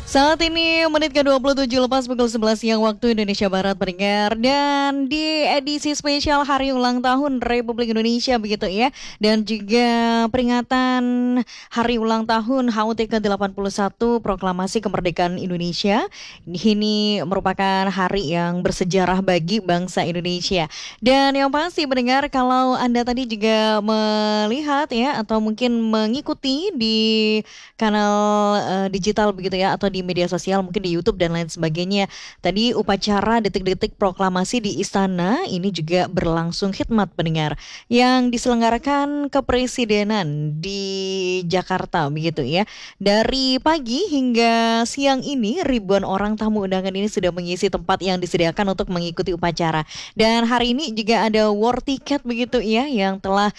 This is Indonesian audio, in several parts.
Saat ini menit ke-27 lepas pukul 11 siang waktu Indonesia Barat pendengar. Dan di edisi spesial Hari Ulang Tahun Republik Indonesia begitu ya. Dan juga peringatan Hari Ulang Tahun HUT ke-81 Proklamasi Kemerdekaan Indonesia. Ini merupakan hari yang bersejarah bagi bangsa Indonesia. Dan yang pasti pendengar, kalau Anda tadi juga melihat ya atau mungkin mengikuti di kanal digital begitu ya atau di media sosial mungkin di YouTube dan lain sebagainya. Tadi upacara detik-detik proklamasi di istana ini juga berlangsung khidmat pendengar yang diselenggarakan kepresidenan di Jakarta begitu ya. Dari pagi hingga siang ini ribuan orang tamu undangan ini sudah mengisi tempat yang disediakan untuk mengikuti upacara. Dan hari ini juga ada war ticket begitu ya yang telah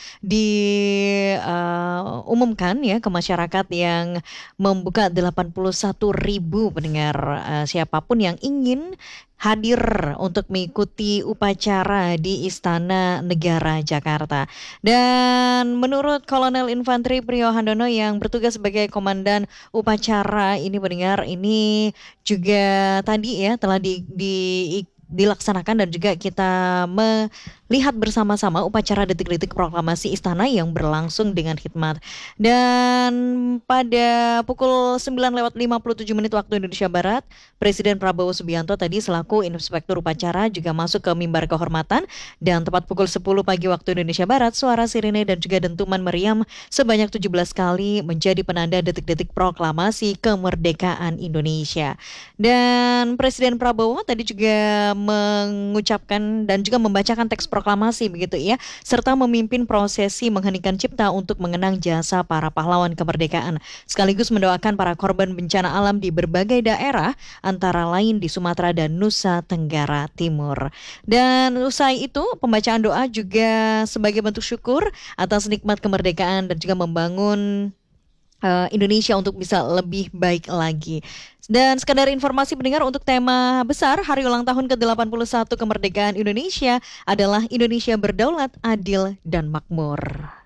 diumumkan ya ke masyarakat yang membuka 81.000 pendengar, siapapun yang ingin hadir untuk mengikuti upacara di Istana Negara Jakarta. Dan menurut Kolonel Infanteri Priyo Handono yang bertugas sebagai komandan upacara ini pendengar, ini juga tadi ya telah dilaksanakan dan juga kita melihat bersama-sama upacara detik-detik proklamasi istana yang berlangsung dengan khidmat. Dan pada pukul 9:57 waktu Indonesia Barat, Presiden Prabowo Subianto tadi selaku inspektur upacara juga masuk ke mimbar kehormatan dan tepat pukul 10 pagi waktu Indonesia Barat, suara sirine dan juga dentuman meriam sebanyak 17 kali menjadi penanda detik-detik proklamasi kemerdekaan Indonesia. Dan Presiden Prabowo tadi juga mengucapkan dan juga membacakan teks proklamasi begitu ya, serta memimpin prosesi mengheningkan cipta untuk mengenang jasa para pahlawan kemerdekaan, sekaligus mendoakan para korban bencana alam di berbagai daerah, antara lain di Sumatera dan Nusa Tenggara Timur. Dan usai itu, pembacaan doa juga sebagai bentuk syukur atas nikmat kemerdekaan dan juga membangun Indonesia untuk bisa lebih baik lagi. Dan sekadar informasi pendengar untuk tema besar Hari Ulang Tahun ke-81 Kemerdekaan Indonesia adalah Indonesia Berdaulat, Adil, dan Makmur.